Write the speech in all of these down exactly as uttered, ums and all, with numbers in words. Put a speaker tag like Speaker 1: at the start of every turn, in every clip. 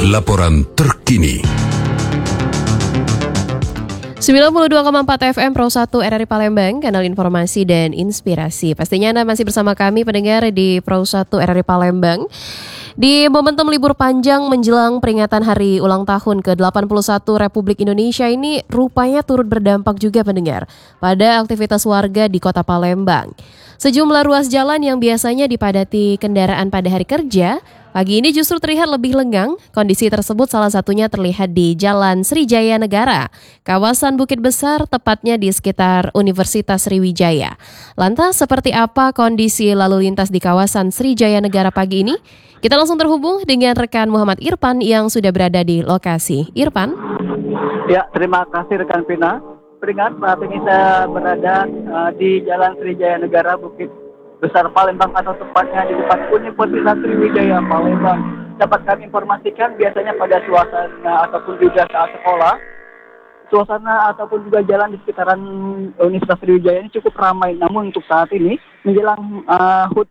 Speaker 1: Laporan terkini.
Speaker 2: sembilan puluh dua koma empat F M Pro satu R R I Palembang, kanal informasi dan inspirasi. Pastinya Anda masih bersama kami pendengar di Pro satu R R I Palembang. Di momentum libur panjang menjelang peringatan hari ulang tahun ke delapan puluh satu Republik Indonesia ini rupanya turut berdampak juga pendengar pada aktivitas warga di Kota Palembang. Sejumlah ruas jalan yang biasanya dipadati kendaraan pada hari kerja, pagi ini justru terlihat lebih lengang. Kondisi tersebut salah satunya terlihat di Jalan Sriwijaya Negara, kawasan Bukit Besar, tepatnya di sekitar Universitas Sriwijaya. Lantas seperti apa kondisi lalu lintas di kawasan Sriwijaya Negara pagi ini? Kita langsung terhubung dengan rekan Muhammad Irfan yang sudah berada di lokasi. Irfan?
Speaker 3: Ya, terima kasih rekan Vina. Peringat saat ini saya berada uh, di Jalan Sriwijaya Negara, Bukit Besar Palembang, atau tepatnya di depan Universitas Sriwijaya Palembang. Dapat kami informasikan biasanya pada suasana ataupun juga saat sekolah, suasana ataupun juga jalan di sekitaran Universitas Sriwijaya ini cukup ramai. Namun untuk saat ini menjelang uh, H U T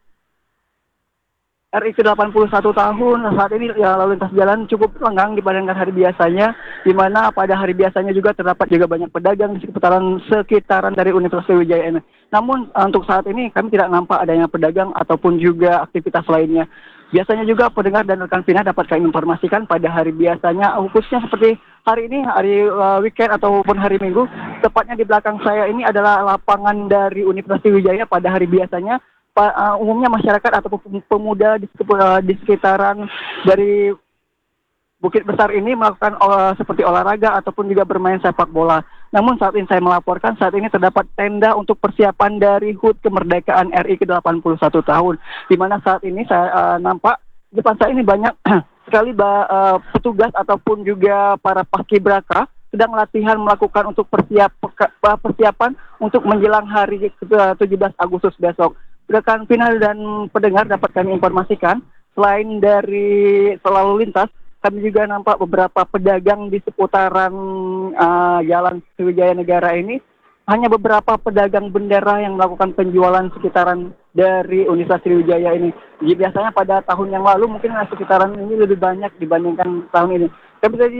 Speaker 3: R I ke delapan puluh satu tahun, saat ini ya, lalu lintas jalan cukup lengang dibandingkan hari biasanya, di mana pada hari biasanya juga terdapat juga banyak pedagang di sekitaran sekitaran dari Universitas Sriwijaya ini. Namun untuk saat ini kami tidak nampak adanya pedagang ataupun juga aktivitas lainnya. Biasanya juga pendengar dan rekan Vina dapat kami informasikan pada hari biasanya, khususnya seperti hari ini, hari uh, weekend ataupun hari Minggu, tepatnya di belakang saya ini adalah lapangan dari Universitas Sriwijaya. Pada hari biasanya Pa, uh, umumnya masyarakat ataupun pemuda di, uh, di sekitaran dari Bukit Besar ini melakukan uh, seperti olahraga ataupun juga bermain sepak bola. Namun saat ini saya melaporkan, saat ini terdapat tenda untuk persiapan dari H U T kemerdekaan R I ke delapan puluh satu tahun, di mana saat ini saya uh, nampak di depan saya ini banyak sekali uh, petugas ataupun juga para paskibraka sedang latihan melakukan untuk persiap, persiapan untuk menjelang hari tujuh belas Agustus besok. Rekan Final dan pendengar dapat kami informasikan, selain dari selalu lintas, kami juga nampak beberapa pedagang di seputaran uh, Jalan Sriwijaya Negara ini. Hanya beberapa pedagang bendera yang melakukan penjualan sekitaran dari Universitas Sriwijaya ini. Jadi biasanya pada tahun yang lalu mungkin sekitaran ini lebih banyak dibandingkan tahun ini. Tapi